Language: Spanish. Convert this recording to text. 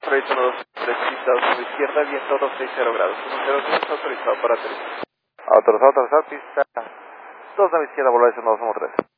Proyecto 123, pista 2 a la izquierda, viento 260 grados. 103, autorizado para aterrizar. Autorizado, pista 2 a la izquierda, volar 123.